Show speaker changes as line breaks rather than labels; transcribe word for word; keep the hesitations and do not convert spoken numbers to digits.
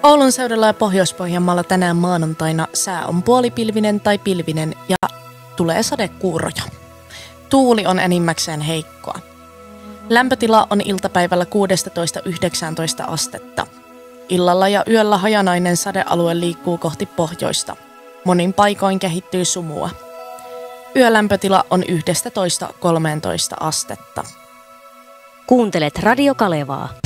Oulun seudulla ja Pohjois-Pohjanmaalla tänään maanantaina sää on puolipilvinen tai pilvinen ja tulee sadekuuroja. Tuuli on enimmäkseen heikkoa. Lämpötila on iltapäivällä kuusitoista yhdeksäntoista astetta. Illalla ja yöllä hajanainen sadealue liikkuu kohti pohjoista. Monin paikoin kehittyy sumua. Yölämpötila on yksitoista kolmetoista astetta.
Kuuntelet Radio Kalevaa.